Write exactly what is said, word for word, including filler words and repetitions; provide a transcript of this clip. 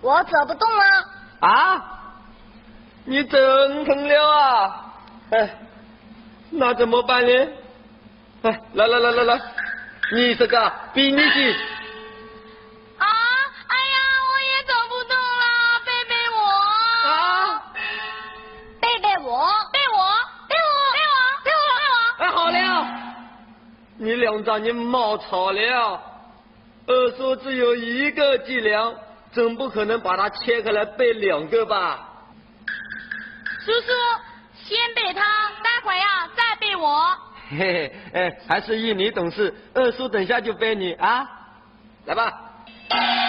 我走不动了。 啊？你真疼了啊！哎，那怎么办呢？哎，来来来来来，你这个比你去。 啊！哎呀，我也走不动了，背背我。 啊！ 背背我， 背我，背我，背我，背我，背我。 哎，好了，你两张你冒吵了。二叔只有一个脊梁，总不可能把它切开来背两个吧？ 叔叔，先背他，待会呀再背我。 嘿嘿，哎，还是依你懂事，二叔等下就背你啊，来吧。